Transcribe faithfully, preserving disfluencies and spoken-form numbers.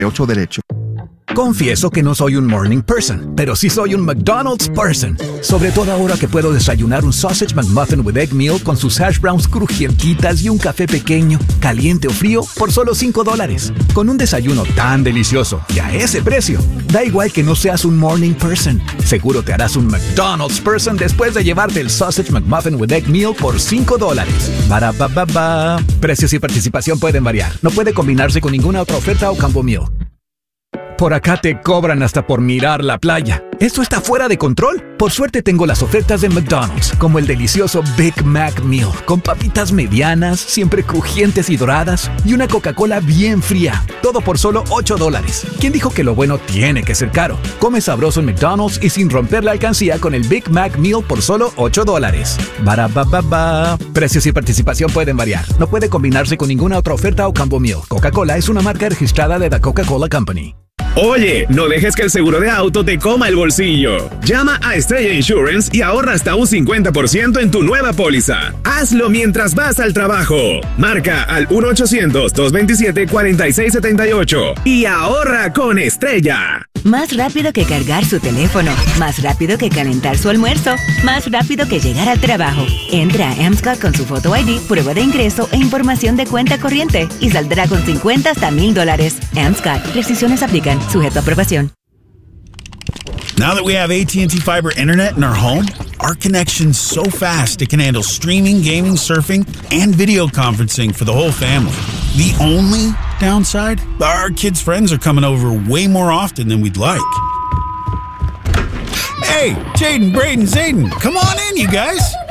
ocho derecho. Confieso que no soy un morning person, pero sí soy un McDonald's person. Sobre todo ahora que puedo desayunar un Sausage McMuffin with Egg Meal con sus hash browns crujientitas y un café pequeño, caliente o frío, por solo cinco dólares. Con un desayuno tan delicioso y a ese precio, da igual que no seas un morning person. Seguro te harás un McDonald's person después de llevarte el Sausage McMuffin with Egg Meal por cinco dólares. Ba ba ba ba. Precios y participación pueden variar. No puede combinarse con ninguna otra oferta o combo meal. Por acá te cobran hasta por mirar la playa. ¿Esto está fuera de control? Por suerte tengo las ofertas de McDonald's, como el delicioso Big Mac Meal, con papitas medianas, siempre crujientes y doradas, y una Coca-Cola bien fría. Todo por solo ocho dólares. ¿Quién dijo que lo bueno tiene que ser caro? Come sabroso en McDonald's y sin romper la alcancía con el Big Mac Meal por solo ocho dólares. Ba-da-ba-ba-ba. Precios y participación pueden variar. No puede combinarse con ninguna otra oferta o combo meal. Coca-Cola es una marca registrada de The Coca-Cola Company. Oye, no dejes que el seguro de auto te coma el bolsillo. Llama a Estrella Insurance y ahorra hasta un cincuenta por ciento en tu nueva póliza. Hazlo mientras vas al trabajo. Marca al uno ochocientos, dos veintisiete, cuarenta y seis setenta y ocho y ahorra con Estrella. Más rápido que cargar su teléfono, más rápido que calentar su almuerzo, más rápido que llegar al trabajo. Entra a Amscot con su Photo I D, prueba de ingreso e información de cuenta corriente y saldrá con cincuenta hasta mil dólares. Amscot, restricciones aplican, sujeto a aprobación. Now that we have A T and T Fiber Internet in our home, our connection's so fast it can handle streaming, gaming, surfing, and video conferencing for the whole family. The only downside? Our kids' friends are coming over way more often than we'd like. Hey, Jaden, Braden, Zayden, come on in, you guys.